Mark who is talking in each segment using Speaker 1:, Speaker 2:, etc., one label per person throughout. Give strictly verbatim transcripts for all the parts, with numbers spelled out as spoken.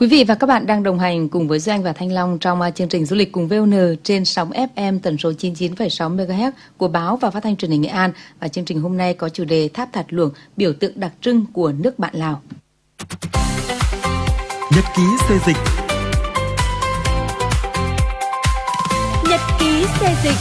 Speaker 1: Quý vị và các bạn đang đồng hành cùng với Duy Anh và Thanh Long trong chương trình Du lịch cùng vê o en trên sóng ép em tần số chín mươi chín phẩy sáu mê ga héc của báo và phát thanh truyền hình Nghệ An. Và chương trình hôm nay có chủ đề Tháp Thạt Luồng, biểu tượng đặc trưng của nước bạn Lào.
Speaker 2: Nhật ký xê dịch.
Speaker 3: Nhật ký xê dịch.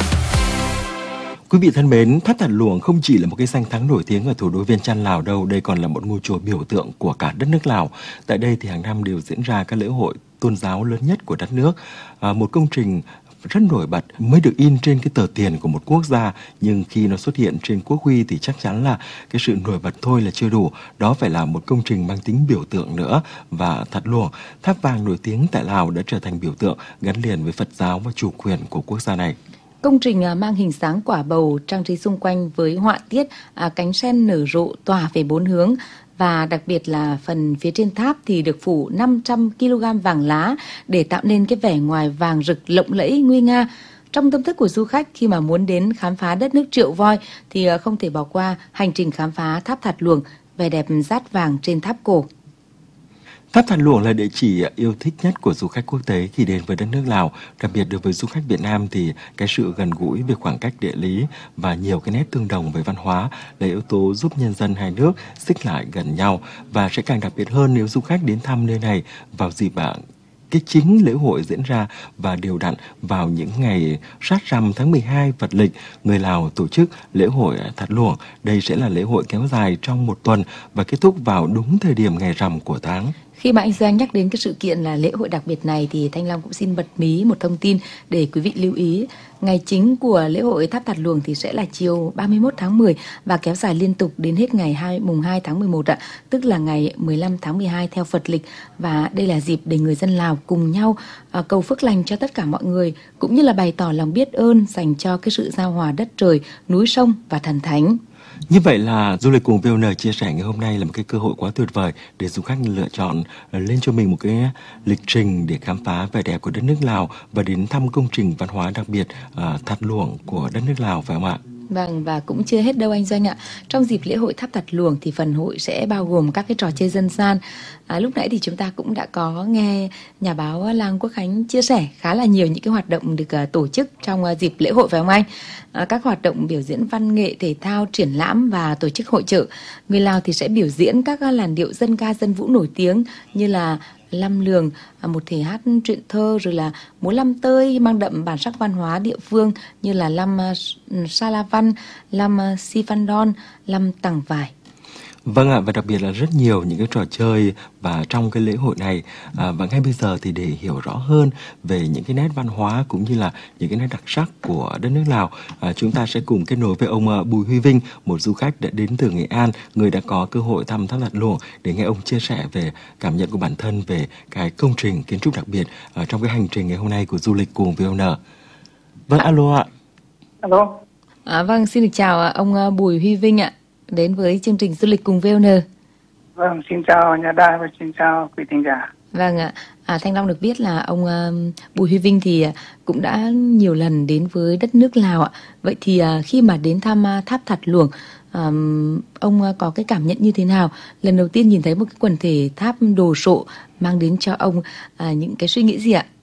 Speaker 2: Quý vị thân mến, Tháp Thạt Luồng không chỉ là một cái danh thắng nổi tiếng ở thủ đô Viêng Chăn, Lào đâu, đây còn là một ngôi chùa biểu tượng của cả đất nước Lào. Tại đây thì hàng năm đều diễn ra các lễ hội tôn giáo lớn nhất của đất nước. À, một công trình rất nổi bật mới được in trên cái tờ tiền của một quốc gia, nhưng khi nó xuất hiện trên quốc huy thì chắc chắn là cái sự nổi bật thôi là chưa đủ, đó phải là một công trình mang tính biểu tượng nữa. Và Thạt Luồng, tháp vàng nổi tiếng tại Lào, đã trở thành biểu tượng gắn liền với Phật giáo và chủ quyền của quốc gia này.
Speaker 1: Công trình mang hình dáng quả bầu, trang trí xung quanh với họa tiết à, cánh sen nở rộ tỏa về bốn hướng. Và đặc biệt là phần phía trên tháp thì được phủ năm trăm ki lô gam vàng lá để tạo nên cái vẻ ngoài vàng rực lộng lẫy nguy nga. Trong tâm thức của du khách khi mà muốn đến khám phá đất nước Triệu Voi thì không thể bỏ qua hành trình khám phá tháp Thạt Luồng, vẻ đẹp dát vàng trên tháp cổ.
Speaker 2: Tháp Thạt Luồng là địa chỉ yêu thích nhất của du khách quốc tế khi đến với đất nước Lào. Đặc biệt đối với du khách Việt Nam thì cái sự gần gũi về khoảng cách địa lý và nhiều cái nét tương đồng với văn hóa là yếu tố giúp nhân dân hai nước xích lại gần nhau, và sẽ càng đặc biệt hơn nếu du khách đến thăm nơi này vào dịp cái chính lễ hội diễn ra và đều đặn vào những ngày sát rằm tháng mười hai Phật lịch. Người Lào tổ chức lễ hội Thạt Luồng. Đây sẽ là lễ hội kéo dài trong một tuần và kết thúc vào đúng thời điểm ngày rằm của tháng.
Speaker 1: Khi mà anh Duy Anh nhắc đến cái sự kiện là lễ hội đặc biệt này thì Thanh Long cũng xin bật mí một thông tin để quý vị lưu ý. Ngày chính của lễ hội Tháp Thạt Luồng thì sẽ là chiều ba mươi mốt tháng mười và kéo dài liên tục đến hết ngày mùng hai tháng mười một ạ, tức là ngày mười lăm tháng mười hai theo Phật lịch. Và đây là dịp để người dân Lào cùng nhau uh, cầu phước lành cho tất cả mọi người, cũng như là bày tỏ lòng biết ơn dành cho cái sự giao hòa đất trời, núi sông và thần thánh.
Speaker 2: Như vậy là du lịch cùng vê o en chia sẻ ngày hôm nay là một cái cơ hội quá tuyệt vời để du khách lựa chọn lên cho mình một cái lịch trình để khám phá vẻ đẹp của đất nước Lào và đến thăm công trình văn hóa đặc biệt uh, Thạt Luồng của đất nước Lào, phải không ạ?
Speaker 1: Vâng, và cũng chưa hết đâu anh Doanh ạ. Trong dịp lễ hội Tháp Thạt Luồng thì phần hội sẽ bao gồm các cái trò chơi dân gian. À, lúc nãy thì chúng ta cũng đã có nghe nhà báo Lang Quốc Khánh chia sẻ khá là nhiều những cái hoạt động được uh, tổ chức trong uh, dịp lễ hội, phải không anh? À, các hoạt động biểu diễn văn nghệ, thể thao, triển lãm và tổ chức hội chợ. Người Lào thì sẽ biểu diễn các uh, làn điệu dân ca dân vũ nổi tiếng như là Lam Lường, một thể hát truyện thơ, rồi là múa Lam Tơi mang đậm bản sắc văn hóa địa phương như là Lam Sa La Văn, Lam Si Phan Don, Lam Tằng Vải.
Speaker 2: Vâng ạ, và đặc biệt là rất nhiều những cái trò chơi và trong cái lễ hội này. À, và ngay bây giờ thì để hiểu rõ hơn về những cái nét văn hóa cũng như là những cái nét đặc sắc của đất nước Lào, à, chúng ta sẽ cùng kết nối với ông Bùi Huy Vinh, một du khách đã đến từ Nghệ An, người đã có cơ hội thăm Tháp Thạt Luồng, để nghe ông chia sẻ về cảm nhận của bản thân về cái công trình kiến trúc đặc biệt ở trong cái hành trình ngày hôm nay của du lịch cùng vê o en. Vâng, alo ạ.
Speaker 4: Alo.
Speaker 1: À, vâng, xin được chào ông Bùi Huy Vinh ạ, đến với chương trình du lịch cùng vê o en.
Speaker 4: Vâng, xin chào nhà đài và xin chào quý thính giả.
Speaker 1: Vâng ạ, à, Thanh Long được biết là ông uh, Bùi Huy Vinh thì uh, cũng đã nhiều lần đến với đất nước Lào ạ. Vậy thì uh, khi mà đến thăm uh, tháp Thạt Luồng, um, ông uh, có cái cảm nhận như thế nào? Lần đầu tiên nhìn thấy một cái quần thể tháp đồ sộ mang đến cho ông uh, những cái suy nghĩ gì ạ?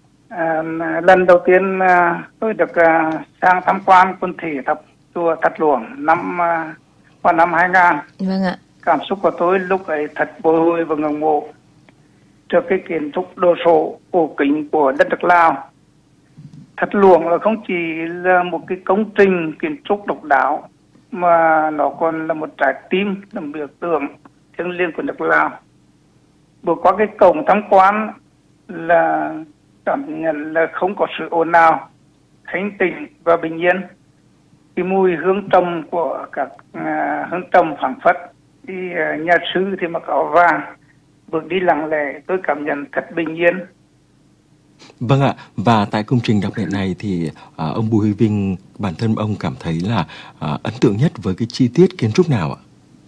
Speaker 4: À, lần đầu tiên uh, tôi được uh, sang tham quan quần thể tháp chùa Thạt Luồng năm uh, vào năm hai nghìn.
Speaker 1: Vâng ạ.
Speaker 4: Cảm xúc của tôi lúc ấy thật bồi hồi và ngưỡng mộ trước cái kiến trúc đồ sộ cổ kính của đất nước Lào. Thạt Luồng là không chỉ là một cái công trình kiến trúc độc đáo mà nó còn là một trái tim, là một biểu tượng thiêng liêng của nước Lào. Vừa qua cái cổng tham quan là cảm nhận là không có sự ồn ào, thanh tịnh và bình yên. Cái mùi hương trầm của các uh, hương trầm phảng phất. Thì uh, nhà sư thì mặc áo vàng, bước đi lặng lẽ, tôi cảm nhận thật bình yên.
Speaker 2: Vâng ạ, và tại công trình đặc biệt này thì uh, ông Bùi Huy Vinh, bản thân ông cảm thấy là uh, ấn tượng nhất với cái chi tiết kiến trúc nào ạ?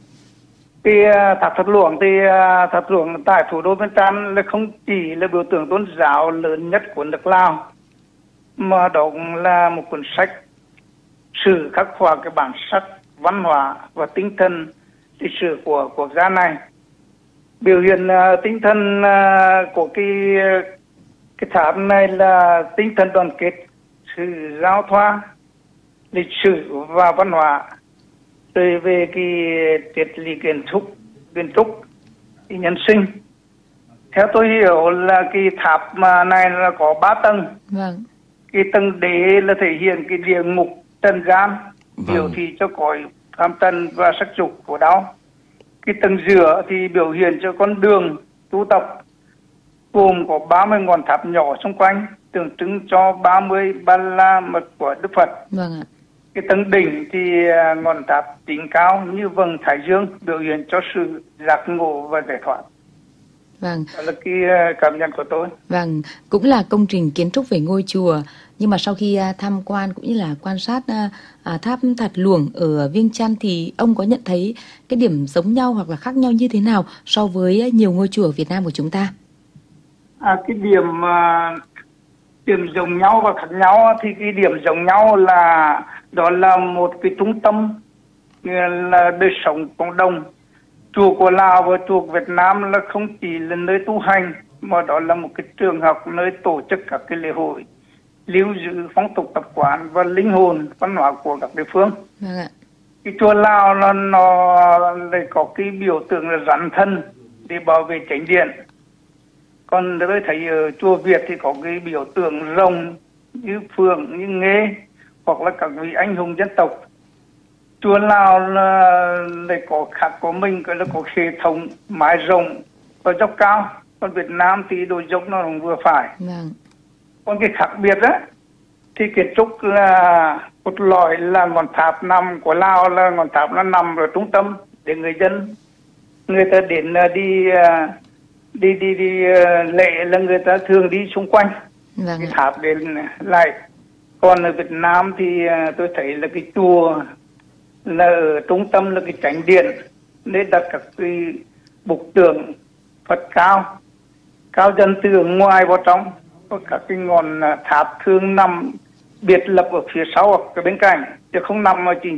Speaker 4: Cái uh, tháp Thạt Luồng thì uh, Tháp Luồng tại thủ đô Viêng Chăn là không chỉ là biểu tượng tôn giáo lớn nhất của nước Lào, mà đó cũng là một cuốn sách sử khắc họa cái bản sắc văn hóa và tinh thần lịch sử của quốc gia này. Biểu hiện uh, tinh thần uh, của cái cái tháp này là tinh thần đoàn kết, sự giao thoa lịch sử và văn hóa, rồi về cái triết lý kiến trúc kiến trúc cái nhân sinh. Theo tôi hiểu là cái tháp mà này là có ba tầng.
Speaker 1: Vâng.
Speaker 4: Cái tầng đế là thể hiện cái địa ngục trần gian,
Speaker 2: Vâng.
Speaker 4: biểu thị cho cõi tham trần và sắc dục của đau. Cái tầng giữa thì biểu hiện cho con đường tu tập, gồm có ba mươi ngọn tháp nhỏ xung quanh, tượng trưng cho ba mươi ba la mật của Đức Phật.
Speaker 1: Vâng ạ.
Speaker 4: Cái tầng đỉnh thì ngọn tháp đỉnh cao như vầng thái dương, biểu hiện cho sự giác ngộ và giải thoát.
Speaker 1: Vâng.
Speaker 4: Đó là cái cảm nhận của tôi.
Speaker 1: Vâng, cũng là công trình kiến trúc về ngôi chùa. Nhưng mà sau khi à, tham quan cũng như là quan sát à, à, tháp Thạch Luồng ở Viêng Chăn thì ông có nhận thấy cái điểm giống nhau hoặc là khác nhau như thế nào so với nhiều ngôi chùa ở Việt Nam của chúng ta?
Speaker 4: À, cái điểm uh, điểm giống nhau và khác nhau thì cái điểm giống nhau là đó là một cái trung tâm là đời sống cộng đồng. Chùa của Lào và chùa của Việt Nam là không chỉ là nơi tu hành, mà đó là một cái trường học nơi tổ chức các cái lễ hội, lưu giữ phong tục tập quán và linh hồn văn hóa của các địa phương.
Speaker 1: Vâng ạ.
Speaker 4: Cái chùa Lào nó, nó lại có cái biểu tượng là rắn thân để bảo vệ chánh điện. Còn tôi thấy ở chùa Việt thì có cái biểu tượng rồng như phượng, như nghê, hoặc là các vị anh hùng dân tộc. Chùa Lào là lại có khác của mình, cái là có hệ thống mái rộng và dốc cao. Còn Việt Nam thì độ dốc nó cũng vừa phải.
Speaker 1: Vâng.
Speaker 4: Còn cái khác biệt á thì kiến trúc là cốt lõi là ngọn tháp nằm của Lào, là ngọn tháp nó nằm ở trung tâm để người dân người ta đến đi đi đi đi lễ là người ta thường đi xung quanh
Speaker 1: Vâng.
Speaker 4: cái tháp để lại. Còn ở Việt Nam thì tôi thấy là cái chùa là ở trung tâm là cái chánh điện, nên đặt các cái bục tượng Phật cao cao dần từ ngoài vào trong, có các cái ngọn tháp thường nằm biệt lập ở phía sau hoặc ở bên cạnh, chứ không nằm ở chính